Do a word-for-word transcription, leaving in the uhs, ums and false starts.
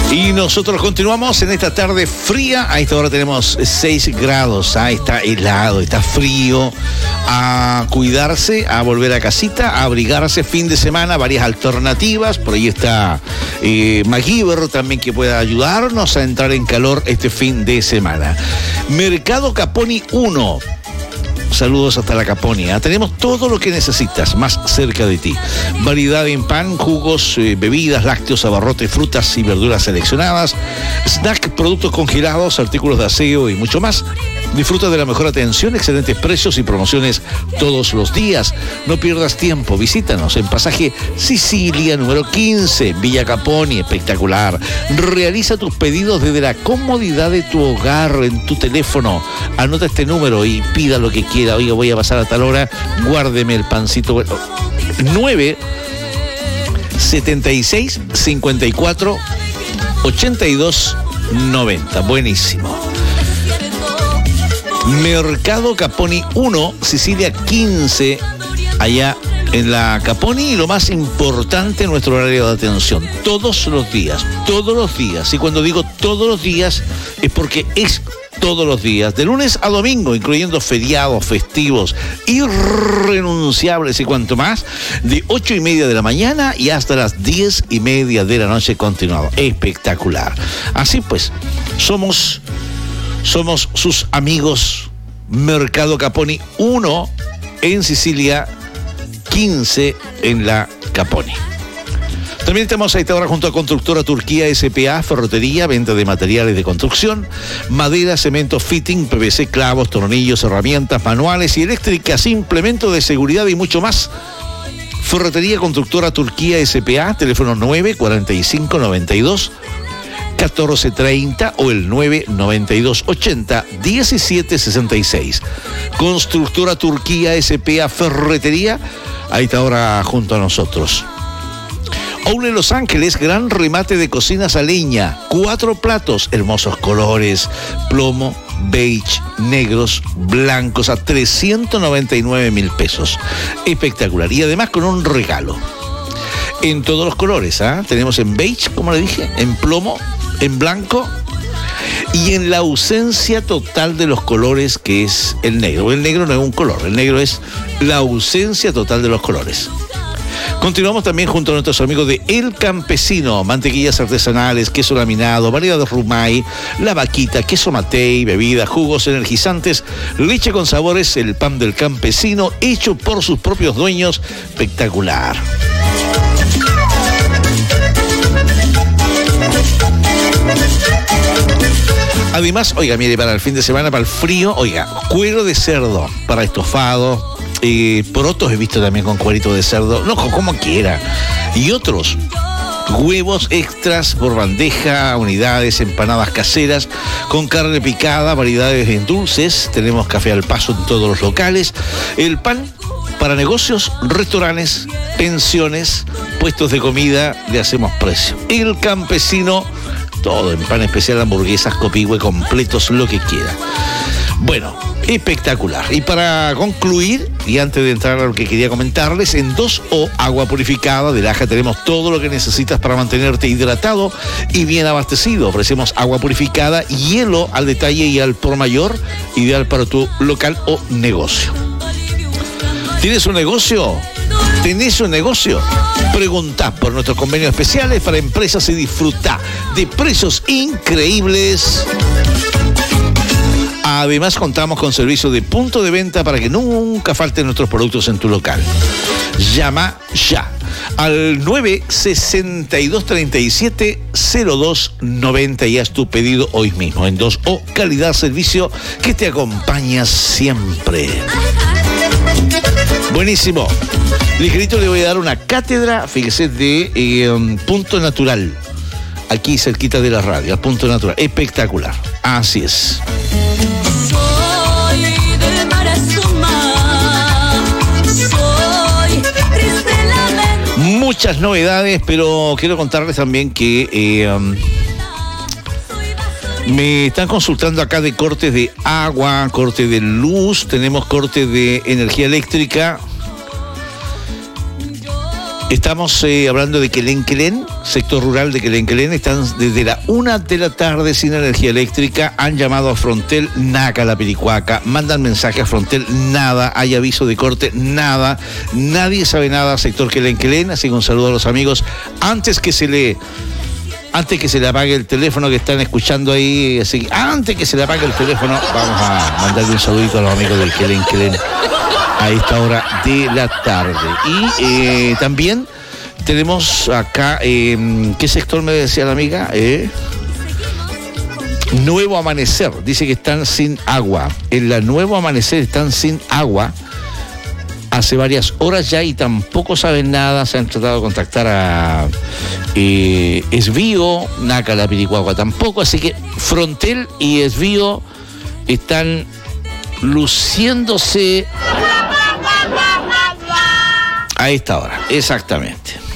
Y nosotros continuamos en esta tarde fría. A esta hora tenemos seis grados. ¿ah? Está helado, está frío. A cuidarse, a volver a casita, a abrigarse. Fin de semana, varias alternativas. Por ahí está eh, MacGyver también, que pueda ayudarnos a entrar en calor este fin de semana. Mercado Caponi uno. Saludos hasta la Caponia. Tenemos todo lo que necesitas más cerca de ti. Variedad en pan, jugos, eh, bebidas, lácteos, abarrotes, frutas y verduras seleccionadas, snack, productos congelados, artículos de aseo y mucho más. Disfruta de la mejor atención, excelentes precios y promociones todos los días. No pierdas tiempo, visítanos en Pasaje Sicilia número quince, Villa Caponi, espectacular. Realiza tus pedidos desde la comodidad de tu hogar, en tu teléfono. Anota este número y pida lo que quiera. Oiga, voy a pasar a tal hora, guárdeme el pancito. nueve setenta y seis cincuenta y cuatro ochenta y dos noventa. Buenísimo. Mercado Caponi uno, Sicilia quince, allá en la Caponi. Y lo más importante, nuestro horario de atención, todos los días, todos los días. Y cuando digo todos los días, es porque es todos los días, de lunes a domingo, incluyendo feriados, festivos, irrenunciables y cuanto más, de ocho y media de la mañana y hasta las diez y media de la noche continuado. Espectacular. Así pues, somos... Somos sus amigos. Mercado Caponi uno en Sicilia quince en la Caponi. También estamos a esta hora junto a Constructora Turquía S P A, ferretería, venta de materiales de construcción, madera, cemento, fitting, P V C, clavos, tornillos, herramientas manuales y eléctricas, implementos de seguridad y mucho más. Ferretería Constructora Turquía S P A, teléfono nueve cuarenta y cinco noventa y dos catorce treinta o el nueve noventa y dos ochenta diecisiete sesenta y seis. Constructora Turquía S P A, ferretería, a esta hora junto a nosotros. Oule Los Ángeles, gran remate de cocinas a leña, cuatro platos, hermosos colores, plomo, beige, negros, blancos, a trescientos noventa y nueve mil pesos. Espectacular. Y además con un regalo. En todos los colores, ¿ah? ¿eh? Tenemos en beige, como le dije, en plomo, en blanco y en la ausencia total de los colores, que es el negro. El negro no es un color, el negro es la ausencia total de los colores. Continuamos también junto a nuestros amigos de El Campesino, mantequillas artesanales, queso laminado, variedad de rumay, la vaquita, queso matey, bebidas, jugos energizantes, leche con sabores, el pan del campesino, hecho por sus propios dueños. Espectacular. Además, oiga, mire, para el fin de semana, para el frío, oiga, cuero de cerdo para estofado, eh, porotos he visto también con cuerito de cerdo, no, como quiera, y otros, huevos extras por bandeja, unidades, empanadas caseras, con carne picada, variedades en dulces, tenemos café al paso en todos los locales, el pan para negocios, restaurantes, pensiones, puestos de comida, le hacemos precio. El Campesino, todo en pan especial, hamburguesas, copihue, completos, lo que quiera. Bueno, espectacular. Y para concluir, y antes de entrar a lo que quería comentarles, en dos O, agua purificada de Laja, tenemos todo lo que necesitas para mantenerte hidratado y bien abastecido. Ofrecemos agua purificada, hielo al detalle y al por mayor, ideal para tu local o negocio. ¿Tienes un negocio? ¿Tenés un negocio? Preguntá por nuestros convenios especiales para empresas y disfrutá de precios increíbles. Además, contamos con servicio de punto de venta para que nunca falten nuestros productos en tu local. Llama ya al nueve sesenta y dos treinta y siete cero dos noventa y haz tu pedido hoy mismo. En dos O, calidad, servicio que te acompaña siempre. Buenísimo. Ligerito le voy a dar una cátedra, fíjese, de eh, um, Punto Natural. Aquí cerquita de la radio, Punto Natural. Espectacular. Así es. Soy del Marazuma, soy triste lamento. Muchas novedades, pero quiero contarles también que eh, um, me están consultando acá de cortes de agua, corte de luz, tenemos corte de energía eléctrica. Estamos eh, hablando de Quelenquelén, sector rural de Quelenquelén. Están desde la una de la tarde sin energía eléctrica. Han llamado a Frontel, naca la Piricuaca. Mandan mensaje a Frontel, nada. Hay aviso de corte, nada. Nadie sabe nada, sector Quelenquelén. Así que un saludo a los amigos. Antes que se le... Antes que se le apague el teléfono que están escuchando ahí, así, antes que se le apague el teléfono, vamos a mandarle un saludito a los amigos del Quelenquelén a esta hora de la tarde. Y eh, también tenemos acá, eh, ¿qué sector me decía la amiga? Eh, Nuevo Amanecer, dice que están sin agua. En la Nuevo Amanecer están sin agua hace varias horas ya y tampoco saben nada. Se han tratado de contactar a eh, Esvío, Naca la Piricuagua tampoco, así que Frontel y Esvío están luciéndose a esta hora, exactamente.